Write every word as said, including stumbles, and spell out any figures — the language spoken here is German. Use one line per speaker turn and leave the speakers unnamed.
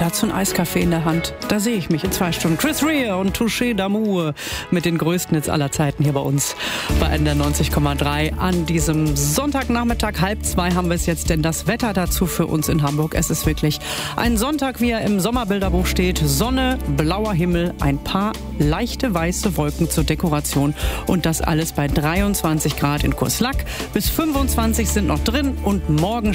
dazu ein Eiskaffee in der Hand. Da sehe ich mich in zwei Stunden. Chris Rea und Touché d'Amour mit den größten Hits aller Zeiten hier bei uns bei N D R neunzig Komma drei. An diesem Sonntagnachmittag, halb zwei, haben wir es jetzt, denn das Wetter dazu für uns in Hamburg. Es ist wirklich ein Sonntag, wie er im Sommerbilderbuch steht. Sonne, blauer Himmel, ein paar leichte weiße Wolken zur Dekoration und das alles bei dreiundzwanzig Grad in Kurslack. Bis fünfundzwanzig sind noch drin und morgen